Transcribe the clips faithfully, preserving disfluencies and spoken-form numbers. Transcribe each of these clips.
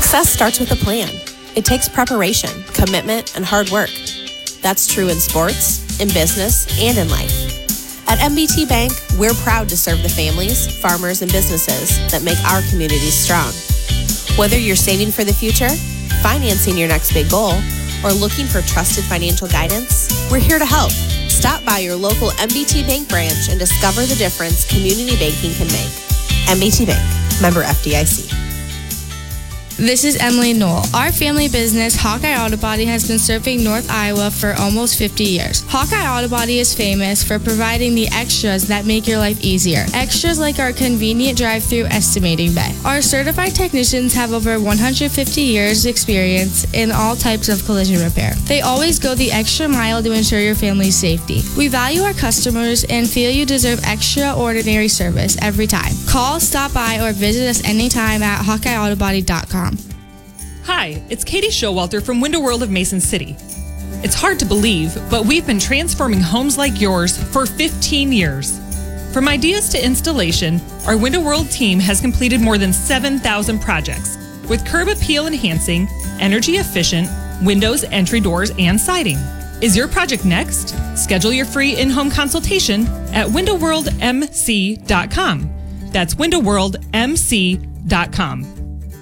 Success starts with a plan. It takes preparation, commitment, and hard work. That's true in sports, in business, and in life. At M B T Bank, we're proud to serve the families, farmers, and businesses that make our communities strong. Whether you're saving for the future, financing your next big goal, or looking for trusted financial guidance, we're here to help. Stop by your local M B T Bank branch and discover the difference community banking can make. M B T Bank, member F D I C. This is Emily Knoll. Our family business, Hawkeye Auto Body, has been serving North Iowa for almost fifty years. Hawkeye Auto Body is famous for providing the extras that make your life easier. Extras like our convenient drive-through estimating bay. Our certified technicians have over one hundred fifty years experience in all types of collision repair. They always go the extra mile to ensure your family's safety. We value our customers and feel you deserve extraordinary service every time. Call, stop by, or visit us anytime at hawkeye auto body dot com. Hi, it's Katie Showalter from Window World of Mason City. It's hard to believe, but we've been transforming homes like yours for fifteen years. From ideas to installation, our Window World team has completed more than seven thousand projects with curb appeal enhancing, energy efficient, windows, entry doors, and siding. Is your project next? Schedule your free in-home consultation at window world m c dot com. That's window world m c dot com.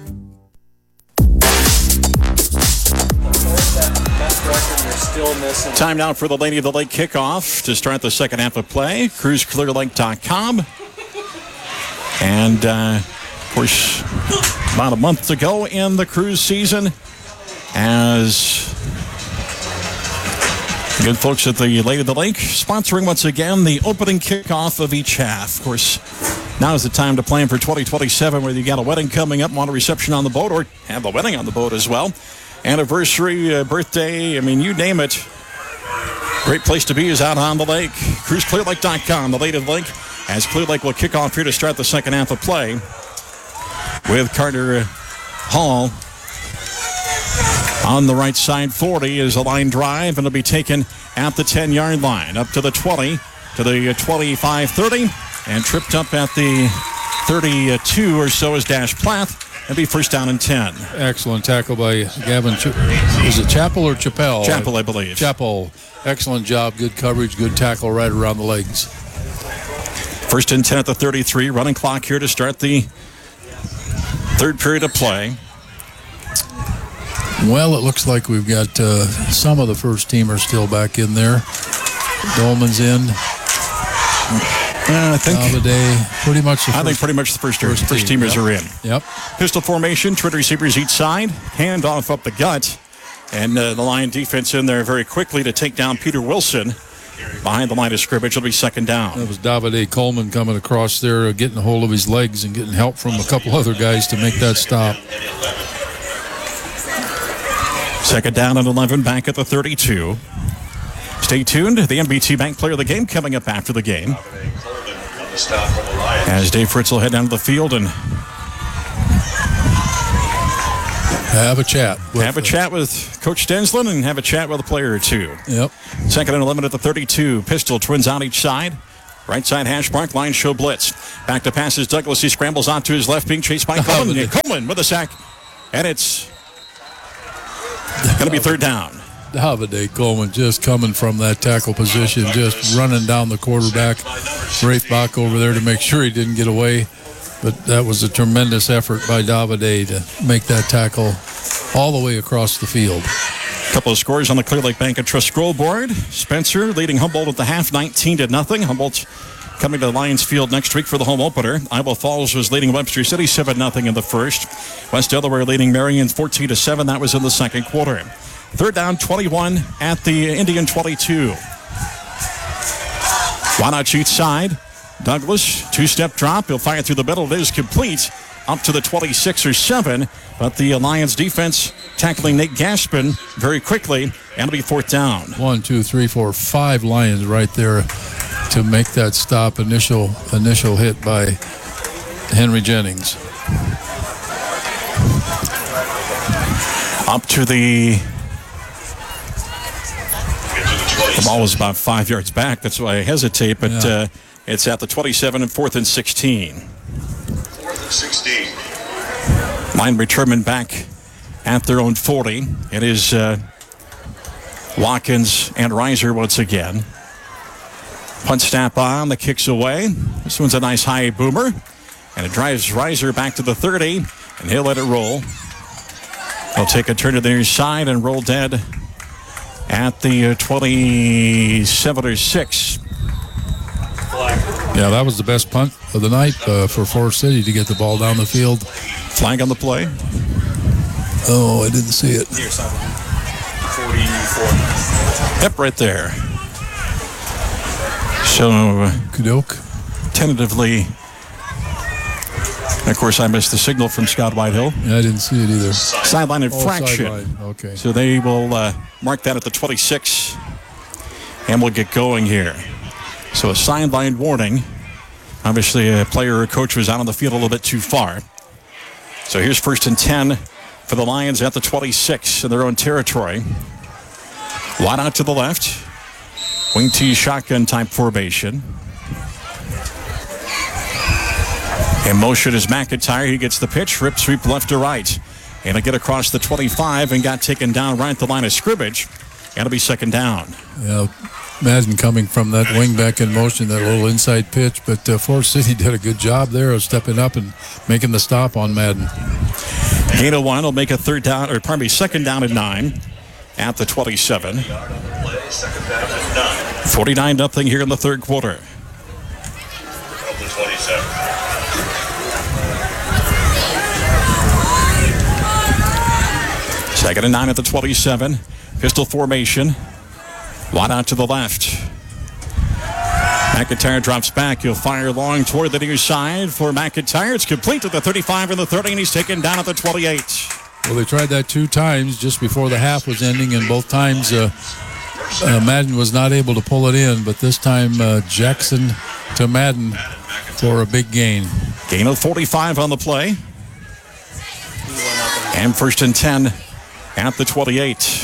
Time now for the Lady of the Lake kickoff to start the second half of play. cruise clear lake dot com. And, uh, of course, about a month to go in the cruise season as good folks at the Lady of the Lake sponsoring once again the opening kickoff of each half. Of course, now is the time to plan for twenty twenty-seven, whether you got a wedding coming up, want a reception on the boat, or have a wedding on the boat as well. Anniversary, uh, birthday, I mean, you name it. Great place to be is out on the lake. cruise clear lake dot com, the Lady of the Lake, as Clear Lake will kick off here to start the second half of play with Carter Hall on the right side. forty is a line drive, and it'll be taken at the ten-yard line, up to the twenty, to the twenty-five thirty, and tripped up at the thirty-two or so is Dash Plath. It'll be first down and ten. Excellent tackle by Gavin. Ch- is it Chappell or Chappell? Chappell, I believe. Chappell. Excellent job. Good coverage. Good tackle right around the legs. First and ten at the thirty-three. Running clock here to start the third period of play. Well, it looks like we've got uh, some of the first teamers still back in there. Dolman's in. Uh, I think Davide, pretty much the I first, think pretty much the first, first, first team, teamers yep. are in. Yep. Pistol formation, twin receivers each side, hand off up the gut, and uh, the Lion defense in there very quickly to take down Peter Wilson behind the line of scrimmage. It'll be second down. That was Davide Coleman coming across there, uh, getting a hold of his legs and getting help from a couple other guys to make that stop. Second down and eleven back at the thirty-two. Stay tuned. The M B T Bank Player of the Game coming up after the game, as Dave Fritz will head down to the field and have a chat. With, have a chat with Coach Stensland and have a chat with a player or two. Yep. Second and eleven at the thirty-two. Pistol, twins on each side. Right side hash mark, line show blitz. Back to passes Douglas. He scrambles onto his left, being chased by Coleman. Coleman with a sack. And it's going to be third down. Davide Coleman just coming from that tackle position, just running down the quarterback. Rafe Bach over there to make sure he didn't get away. But that was a tremendous effort by Davide to make that tackle all the way across the field. A couple of scores on the Clear Lake Bank and Trust scoreboard. Spencer leading Humboldt at the half, nineteen to nothing. Humboldt coming to Lions Field next week for the home opener. Iowa Falls was leading Webster City seven nothing in the first. West Delaware leading Marion fourteen to seven. That was in the second quarter. Third down, twenty-one at the Indian twenty-two. Wanach each side. Douglas, two-step drop. He'll fire through the middle. It is complete up to the twenty-six or seven. But the Lions defense tackling Nate Gaspin very quickly. And it'll be fourth down. One, two, three, four, five Lions right there to make that stop. Initial, initial hit by Henry Jennings. Up to the... The ball was about five yards back. That's why I hesitate. But yeah. uh, it's at the twenty-seven and fourth and sixteen. Fourth and sixteen. Line returnment back at their own forty. It is uh, Watkins and Reiser once again. Punt snap on, the kick's away. This one's a nice high boomer. And it drives Reiser back to the thirty, and he'll let it roll. He'll take a turn to the near side and roll dead at the uh, twenty-seven or six. Yeah, that was the best punt of the night uh, for Forest City to get the ball down the field. Flag on the play. Oh, I didn't see it. Near sideline. forty-four. Yep, right there. So, uh, Kudok. tentatively, and of course, I missed the signal from Scott Whitehill. Yeah, I didn't see it either. Sideline infraction. Oh, sideline. Okay. So they will uh, mark that at the twenty-six, and we'll get going here. So a sideline warning. Obviously, a player or coach was out on the field a little bit too far. So here's first and ten for the Lions at the twenty-six in their own territory. Wide out to the left. Wing T shotgun type formation. In motion is McIntyre. He gets the pitch. Rip sweep left to right. And he'll get across the twenty-five and got taken down right at the line of scrimmage. And it'll be second down. Yeah, Madden coming from that wing back in motion, that little inside pitch. But uh, Forest City did a good job there of stepping up and making the stop on Madden. Gain of one will make a third down, or pardon me, second down and nine at the twenty-seven. forty-nine nothing here in the third quarter. Second and nine at the twenty-seven. Pistol formation. Wide out to the left. McIntyre drops back. He'll fire long toward the near side for McIntyre. It's complete to the thirty-five and the thirty, and he's taken down at the twenty-eight. Well, they tried that two times just before the half was ending, and both times uh, uh, Madden was not able to pull it in. But this time, uh, Jackson to Madden for a big gain. Gain of forty-five on the play. And first and ten at the twenty-eight.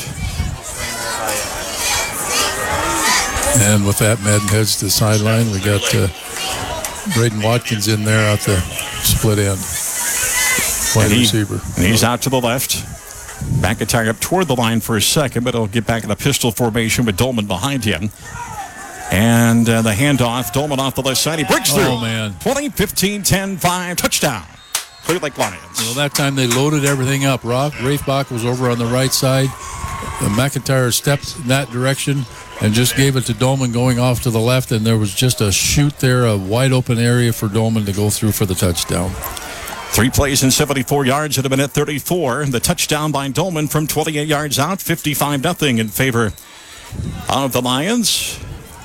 And with that, Madden heads to the sideline. We got uh, Braden Watkins in there out the split end. Wide he, receiver. And he's out to the left. McIntyre up toward the line for a second, but he'll get back in a pistol formation with Dolman behind him. And uh, the handoff, Dolman off the left side. He breaks through. Oh, man. twenty, fifteen, ten, five, touchdown. Clear Lake Lions. Well, that time they loaded everything up. Rob, Rafe Bach was over on the right side. Uh, McIntyre stepped in that direction and just gave it to Dolman going off to the left, and there was just a shoot there, a wide open area for Dolman to go through for the touchdown. Three plays and seventy-four yards at a minute thirty-four. The touchdown by Dolman from twenty-eight yards out, fifty-five nothing in favor of the Lions.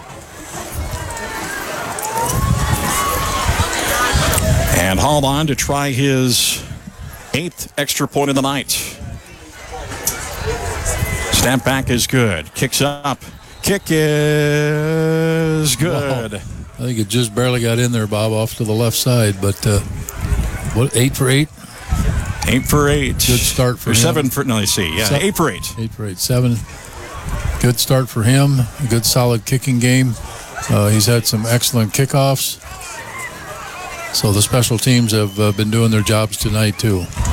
And hauled on to try his eighth extra point of the night. Snap back is good. Kicks up. Kick is good. Wow. I think it just barely got in there, Bob, off to the left side. But uh, what, eight for eight? Eight for eight. Good start for or him. Seven for, no, let's see. Yeah, seven, eight for eight. Eight for eight. Seven. Good start for him. A good solid kicking game. Uh, he's had some excellent kickoffs. So the special teams have uh, been doing their jobs tonight, too.